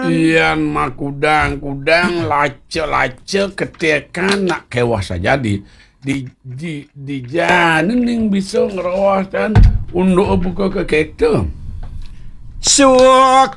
Ian mah kudang lace ketekan nak kewas saja di jalan yang bisa ngerawas dan untuk buka ke kereta. Suak